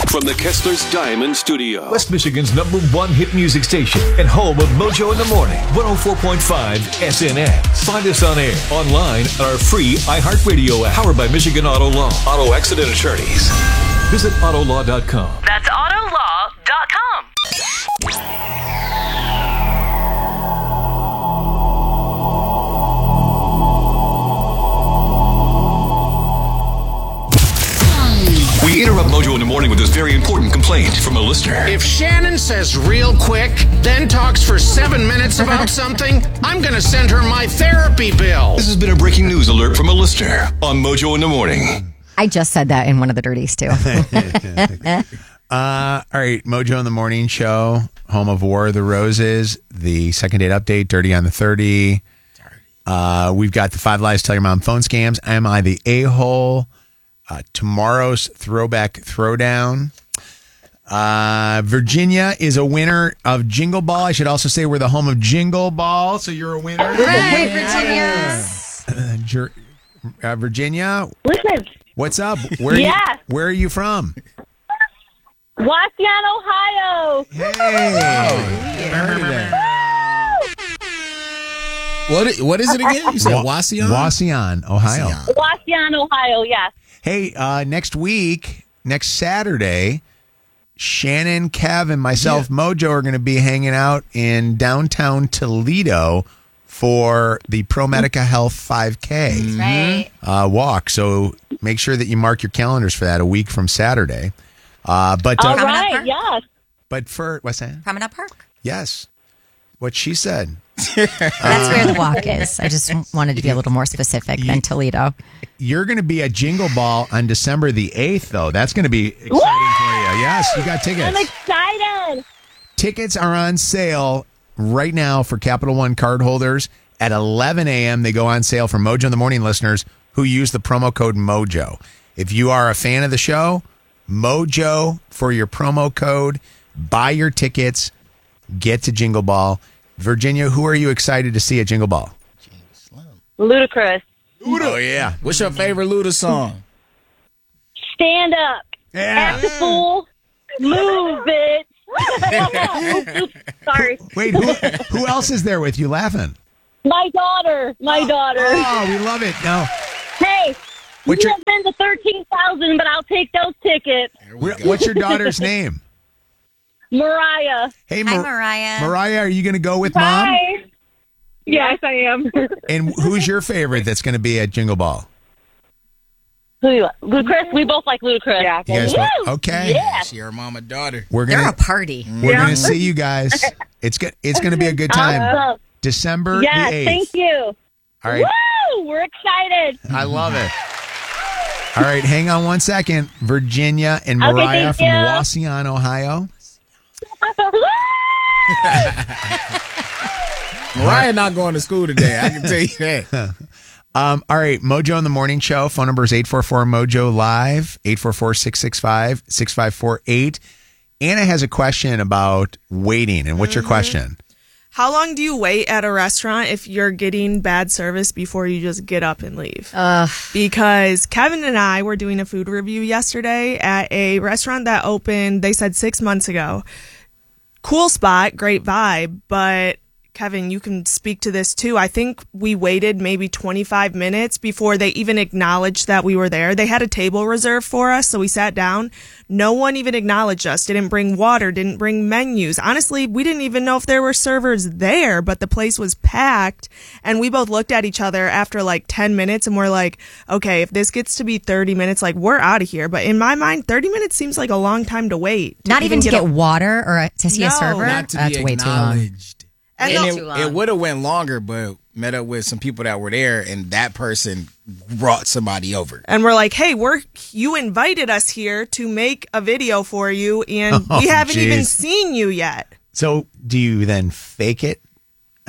From the Kessler's Diamond Studio. West Michigan's #1 hit music station and home of Mojo in the Morning, 104.5 SNX. Find us on air, online, on our free iHeartRadio app, powered by Michigan Auto Law. Auto accident attorneys. Visit autolaw.com. That's autolaw.com. We interrupt Mojo in the Morning with this very important complaint from a listener. If Shannon says real quick, then talks for 7 minutes about something, I'm going to send her my therapy bill. This has been a breaking news alert from a listener on Mojo in the Morning. I just said that in one of the dirties, too. All right, Mojo in the Morning Show, home of War of the Roses, the second date update, Dirty on the 30. We've got the 5 Lies Tell Your Mom phone scams. Am I the a-hole? Tomorrow's Throwback Throwdown. Virginia is a winner of Jingle Ball. I should also say we're the home of Jingle Ball, so you're a winner. Right, Virginia. Virginia, Listen, what's up? Where are you from? Wassian, Ohio. Hey. What is it again? You said Wassian? Wassian, Ohio. Wassian, Ohio, yes. Hey, next Saturday, Shannon, Kev, and myself, Mojo, are going to be hanging out in downtown Toledo for the ProMedica Health 5K Right. walk. So make sure that you mark your calendars for that a week from Saturday. All right, yes. But for, what's that? Promenade Park. Yes. What she said. That's where the walk is. I just wanted to be a little more specific than Toledo. You're going to be at Jingle Ball on December the 8th, though. That's going to be exciting for you. Yes, you got tickets. I'm excited. Tickets are on sale right now for Capital One card holders. At 11 a.m., they go on sale for Mojo in the Morning listeners who use the promo code MOJO. If you are a fan of the show, MOJO for your promo code. Buy your tickets. Get to Jingle Ball. Virginia, who are you excited to see at Jingle Ball? Ludacris. Oh, yeah. What's your favorite Luda song? Stand up. Yeah. Act the fool. Move it. Sorry. Wait, who else is there with you laughing? My daughter. Oh, we love it. No. Hey, What's you your- have been to 13,000, but I'll take those tickets. What's your daughter's name? Mariah. Hey, Hi, Mariah. Mariah, are you going to go with Mom? Hi. Yes, I am. And who's your favorite that's going to be at Jingle Ball? Ludacris. We both like Ludacris. Yeah. You guys okay. Yeah. She her mama daughter. We're They're gonna a party. we're gonna see you guys. It's going to be a good time. Awesome. December Yes, the 8th. thank you. All right. Woo! We're excited. I love it. All right, hang on one second. Virginia and Okay, Mariah thank from you. Wassian, Ohio. Mariah not going to school today. I can tell you that. All right, Mojo in the Morning Show. Phone number is 844-MOJO Live, 844-665-6548. Anna has a question about waiting. And what's your question? How long do you wait at a restaurant if you're getting bad service before you just get up and leave? Because Kevin and I were doing a food review yesterday at a restaurant that opened, they said 6 months ago. Cool spot, great vibe, but Kevin, you can speak to this too. I think we waited maybe 25 minutes before they even acknowledged that we were there. They had a table reserved for us, so we sat down. No one even acknowledged us, didn't bring water, didn't bring menus. Honestly, we didn't even know if there were servers there, but the place was packed. And we both looked at each other after like 10 minutes and we're like, okay, if this gets to be 30 minutes, like we're out of here. But in my mind, 30 minutes seems like a long time to wait. Not even to get water or to see a No. server? Not to That's be way too long. acknowledged. And And too long. it would have went longer, but met up with some people that were there, and that person brought somebody over. And we're like, hey, you invited us here to make a video for you, and we haven't even geez. seen you yet. So do you then fake it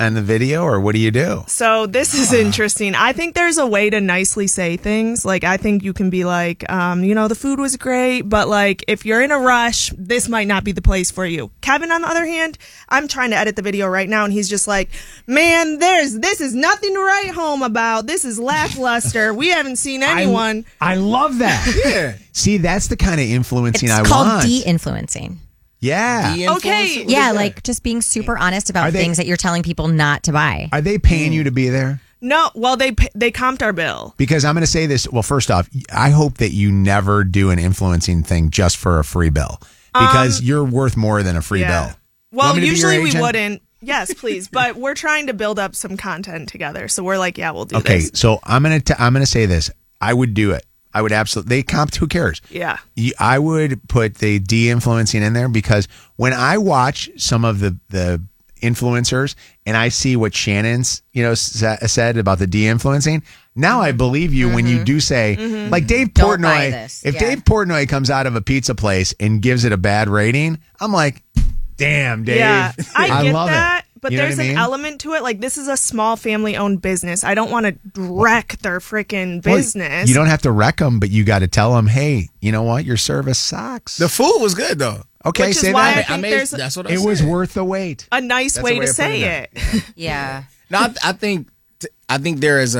on the video, or what do you do? So this is interesting. I think there's a way to nicely say things. Like, I think you can be like, the food was great, but like, if you're in a rush, this might not be the place for you. Kevin, on the other hand, I'm trying to edit the video right now, and he's just like, man, this is nothing to write home about. This is lackluster. We haven't seen anyone. I love that. Yeah. See, that's the kind of influencing It's I called want. de-influencing. Yeah. Okay. Yeah, like just being super honest about things that you're telling people not to buy. Are they paying you to be there? No, well, they comped our bill. Because I'm going to say this. Well, first off, I hope that you never do an influencing thing just for a free bill, because you're worth more than a free bill. Well, Want me to be your usually we agent? wouldn't. Yes, please. But we're trying to build up some content together. So we're like, yeah, we'll do Okay, this. so I'm gonna say this. I would do it. I would absolutely. They comped. Who cares? Yeah. I would put the de-influencing in there, because when I watch some of the influencers and I see what Shannon's said about the de-influencing, now I believe you when you do say, like Dave Don't buy Portnoy. this. If Yeah. Dave Portnoy comes out of a pizza place and gives it a bad rating, I'm like, damn, Dave. Yeah, I get love that. it. But You know there's what I an mean? element to it. Like, this is a small family-owned business. I don't want to wreck their freaking business. You don't have to wreck them, but you got to tell them, hey, you know what? Your service sucks. The food was good though. Okay, Which is say why that. I think there's That's what I It said. was worth the wait. a nice That's way a way to of putting say it. it. Yeah. No, I think there's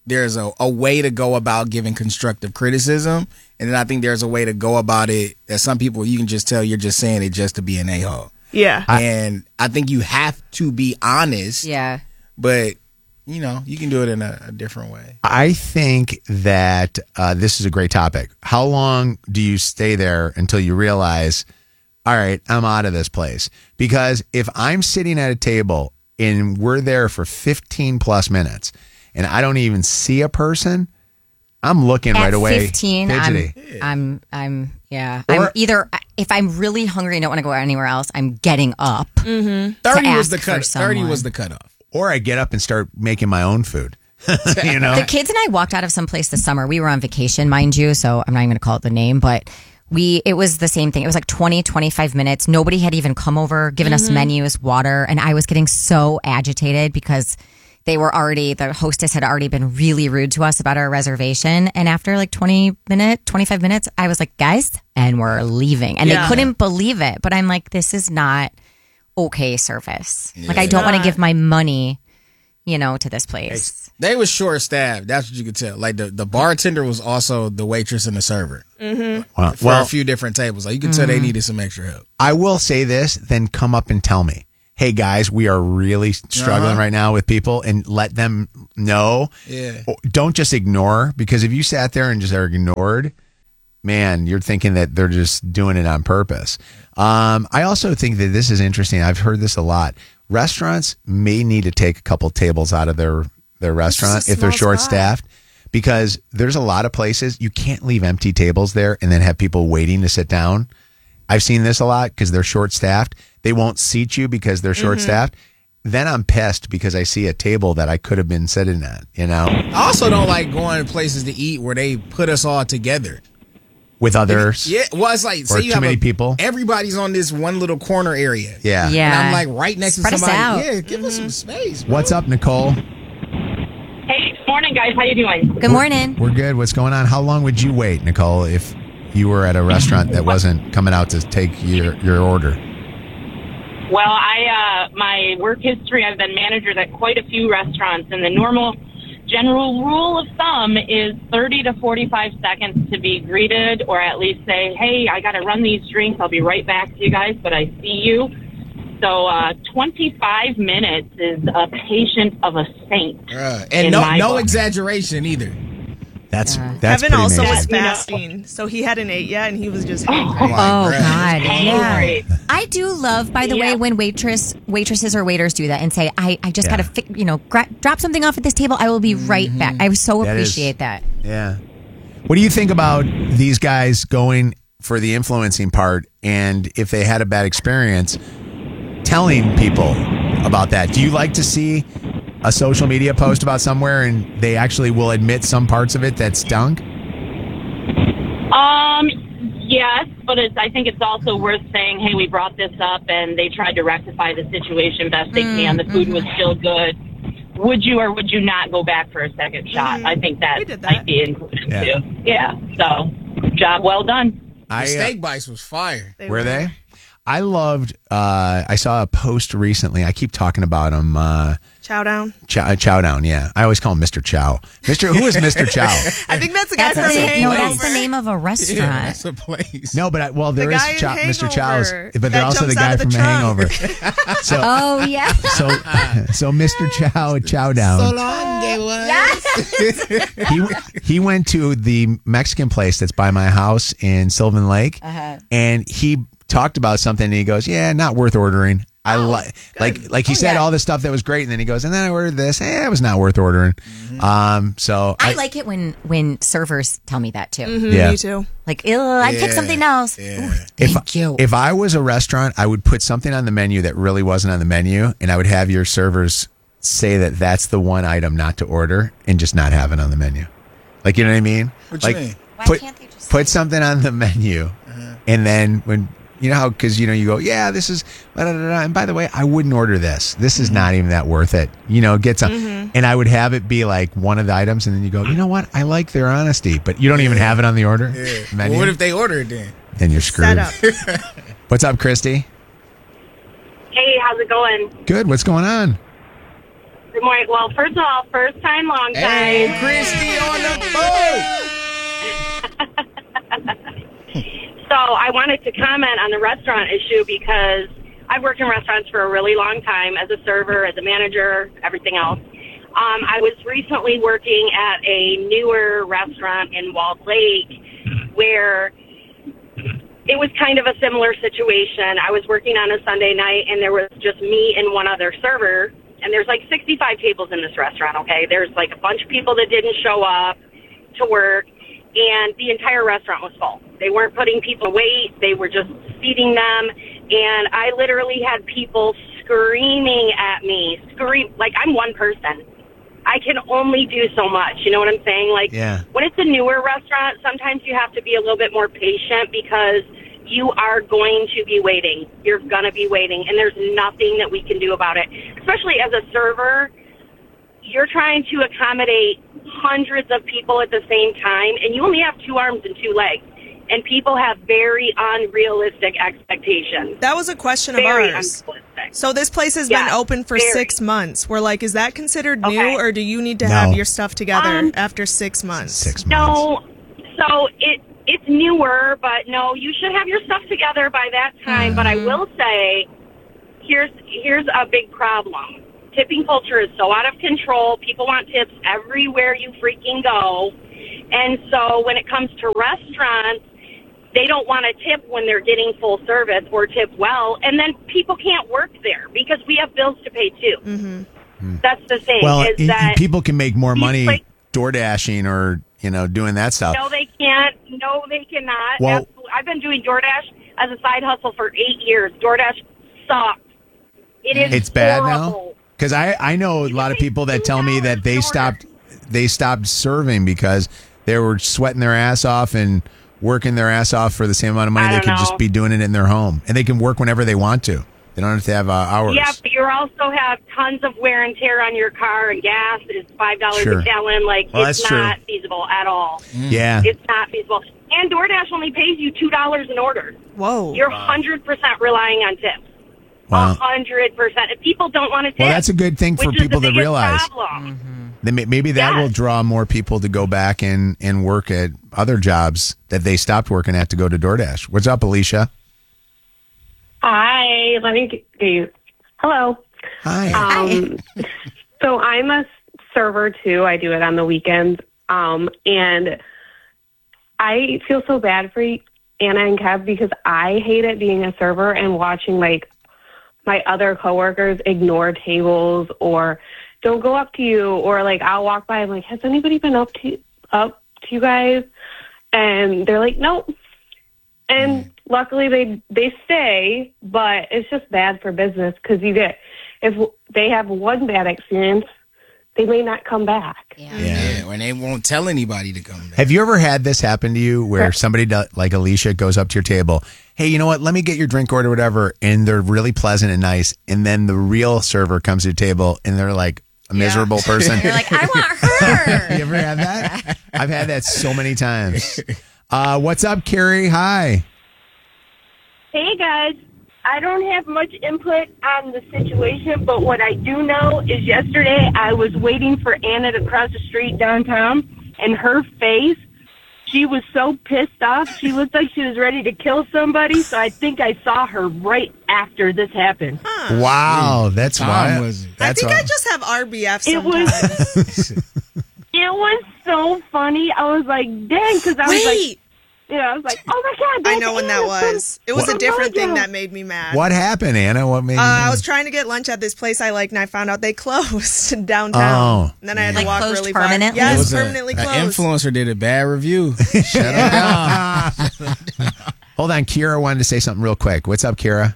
a way to go about giving constructive criticism, and then I think there's a way to go about it that some people you can just tell you're just saying it just to be an a-hole. Yeah. And I think you have to be honest. Yeah. But you can do it in a different way. I think that this is a great topic. How long do you stay there until you realize, all right, I'm out of this place? Because if I'm sitting at a table and we're there for 15 plus minutes and I don't even see a person, I'm looking At right away. 15, fidgety. I'm yeah. Or- I'm either, if I'm really hungry and don't want to go anywhere else, I'm getting up. 30 was the ask for cut. 30 was someone. the cutoff. Or I get up and start making my own food. You know? The kids and I walked out of some place this summer. We were on vacation, mind you, so I'm not even going to call it the name, but it was the same thing. It was like 20, 25 minutes. Nobody had even come over, given us menus, water, and I was getting so agitated because the hostess had already been really rude to us about our reservation. And after like 25 minutes, I was like, guys, and we're leaving. And Yeah. they couldn't believe it. But I'm like, this is not okay service. Like, I don't want to give my money, to this place. They was short staffed. That's what you could tell. Like the bartender was also the waitress and the server for a few different tables. Like you could tell they needed some extra help. I will say this, then come up and tell me, hey guys, we are really struggling right now with people, and let them know. Yeah. Don't just ignore, because if you sat there and just are ignored, man, you're thinking that they're just doing it on purpose. I also think that this is interesting. I've heard this a lot. Restaurants may need to take a couple tables out of their restaurant if they're small short spot. staffed, because there's a lot of places you can't leave empty tables there and then have people waiting to sit down. I've seen this a lot because they're short staffed. They won't seat you because they're short staffed. Then I'm pissed because I see a table that I could have been sitting at, I also don't like going to places to eat where they put us all together. with others. Yeah, well, it's like, Or say you too have many people. Everybody's on this one little corner area. Yeah. Yeah. And I'm like right next Spread to us somebody. out. Yeah, give us some space. Bro. What's up, Nicole? Hey, morning, guys. How you doing? Good morning. We're good. What's going on? How long would you wait, Nicole, if you were at a restaurant that wasn't coming out to take your order? Well, my work history, I've been manager at quite a few restaurants, and the normal general rule of thumb is 30 to 45 seconds to be greeted, or at least say, hey, I got to run these drinks. I'll be right back to you guys, but I see you. So 25 minutes is a patient of a saint. And in my no book. exaggeration either. That's Kevin pretty also amazing. was fasting, so he hadn't ate yet, and he was just angry. Oh, God. Yeah. Angry. I do love, by the way, when waitresses or waiters do that and say, I just got to, drop something off at this table. I will be right back. I so That is- appreciate that. Yeah. What do you think about these guys going for the influencing part, and if they had a bad experience, telling people about that? Do you like to see a social media post about somewhere and they actually will admit some parts of it that stunk? Yes, but I think it's also worth saying, hey, we brought this up and they tried to rectify the situation best they can. The food was still good. Would you or would you not go back for a second shot? I think that might be included too. Yeah. So, job well done. The steak bites was fire. Were they? I loved, I saw a post recently. I keep talking about him. Chowdown. Chowdown, yeah. I always call him Mr. Chow. Who is Mr. Chow? I think that's the guy from Hangover. No, that's the name of a restaurant. Yeah, that's a place. No, but there is Mr. Chow's, but they're that also the jumps guy out of the from trunk. Hangover. So, Oh, yeah. so Mr. Chowdown. So long it was. He went to the Mexican place that's by my house in Sylvan Lake, and he talked about something, and he goes, "Yeah, not worth ordering." I like he said all this stuff that was great, and then he goes, and then I ordered this. It was not worth ordering. So I like it when servers tell me that too. Yeah. Me too. Like, I picked something else. Yeah. Ooh, thank you. If I was a restaurant, I would put something on the menu that really wasn't on the menu, and I would have your servers say that that's the one item not to order, and just not have it on the menu. Like, you know what I mean? What like, you mean? Why can't they just put something on the menu, and then when. You know how, because, you go, yeah, this is, and by the way, I wouldn't order this. This is not even that worth it. Get some. And I would have it be like one of the items, and then you go, you know what? I like their honesty, but you don't even have it on the order menu. Well, what if they order it then? Then you're screwed. Set up. What's up, Christy? Hey, how's it going? Good. What's going on? Good morning. Well, first of all, first time, long time. Hey, Christy on the boat. So I wanted to comment on the restaurant issue because I've worked in restaurants for a really long time as a server, as a manager, everything else. I was recently working at a newer restaurant in Walled Lake where it was kind of a similar situation. I was working on a Sunday night, and there was just me and one other server, and there's like 65 tables in this restaurant, okay? There's like a bunch of people that didn't show up to work, and the entire restaurant was full. They weren't putting people wait. They were just feeding them. And I literally had people screaming at me, like I'm one person. I can only do so much. You know what I'm saying? Like, when it's a newer restaurant, sometimes you have to be a little bit more patient because you are going to be waiting. You're going to be waiting, and there's nothing that we can do about it. Especially as a server, you're trying to accommodate hundreds of people at the same time, and you only have 2 arms and 2 legs. And people have very unrealistic expectations. That was a question of ours. So this place has been open for 6 months. We're like, is that considered new, or do you need to have your stuff together after 6 months? 6 months. No. So it's newer, but no, you should have your stuff together by that time. But I will say, here's a big problem. Tipping culture is so out of control. People want tips everywhere you freaking go. And so when it comes to restaurants, they don't want to tip when they're getting full service or tip well. And then people can't work there because we have bills to pay too. That's the thing. Well, is that people can make more money door dashing or, doing that stuff. No, they can't. No, they cannot. Well, I've been doing DoorDash as a side hustle for 8 years. DoorDash sucks. It's bad horrible. now? Because I know a lot of people that tell me that they stopped serving because they were sweating their ass off and working their ass off for the same amount of money they could just be doing it in their home. And they can work whenever they want to. They don't have to have hours. Yeah, but you also have tons of wear and tear on your car, and gas is $5 a gallon. Like, it's not feasible at all. Yeah. It's not feasible. And DoorDash only pays you $2 an order. Whoa. You're 100% relying on tips. Wow. 100%. If people don't want to tip, well, that's a good thing for people to realize. Then maybe that will draw more people to go back and work at other jobs that they stopped working at to go to DoorDash. What's up, Alicia? Hi. Let me get you. Hello. Hi. So I'm a server too. I do it on the weekends. And I feel so bad for Anna and Kev because I hate it being a server and watching like my other coworkers ignore tables or don't go up to you, or like I'll walk by and like, has anybody been up to you guys? And they're like, nope. And luckily they stay, but it's just bad for business because if they have one bad experience, they may not come back. Yeah, when they won't tell anybody to come back. Have you ever had this happen to you where somebody like Alicia goes up to your table, hey, you know what, let me get your drink order, whatever, and they're really pleasant and nice, and then the real server comes to your table and they're like a miserable person? You're like, I want her. You ever had that? I've had that so many times. What's up, Carrie? Hi. Hey, guys. I don't have much input on the situation, but what I do know is yesterday I was waiting for Anna to cross the street downtown, and her face, she was so pissed off. She looked like she was ready to kill somebody, so I think I saw her right after this happened. Wow, that's why. I think I just have RBF sometimes. It was so funny. I was like, dang, because I was like... Yeah, I was like, oh my God. I know when that was. It was a different thing that made me mad. What happened, Anna? What made you mad? I was trying to get lunch at this place I like, and I found out they closed downtown. Oh. And then I had to Like walk closed really permanently? far. It Yes, was permanently an closed. influencer did a bad review. Shut them down. Hold on, Kira wanted to say something real quick. What's up, Kira?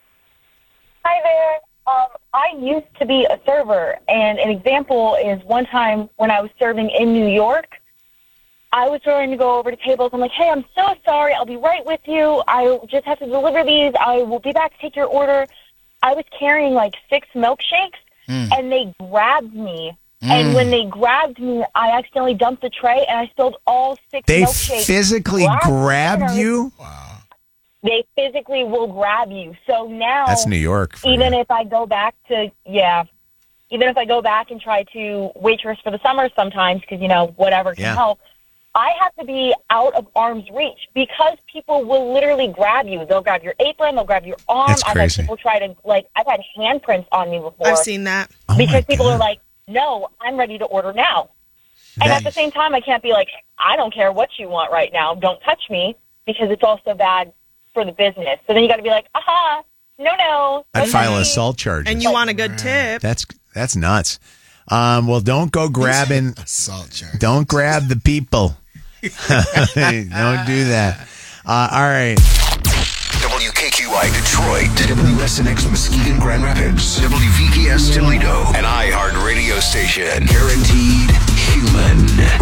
Hi there. I used to be a server, and an example is one time when I was serving in New York, I was trying to go over to tables. I'm like, hey, I'm so sorry. I'll be right with you. I just have to deliver these. I will be back to take your order. I was carrying like 6 milkshakes, and they grabbed me. And when they grabbed me, I accidentally dumped the tray, and I spilled all 6 They milkshakes. physically grabbed you? Wow. They physically will grab you. So now, That's New York. Even if I go back to, even if I go back and try to waitress for the summer sometimes, because, whatever can help, I have to be out of arm's reach because people will literally grab you. They'll grab your apron, they'll grab your arm. That's I've had crazy. people try to, I've had handprints on me before. I've seen that. Because people are like, no, I'm ready to order now. And at the same time, I can't be like, I don't care what you want right now. Don't touch me, because it's also bad for the business. So then you got to be like, no. I'd file assault charges. And you want a good tip. That's nuts. Well, don't go grabbing. Assault charge. Don't grab the people. Don't do that. All right. WKQI Detroit, WSNX Muskegon Grand Rapids, WVKS Toledo, an iHeart radio station. Guaranteed human.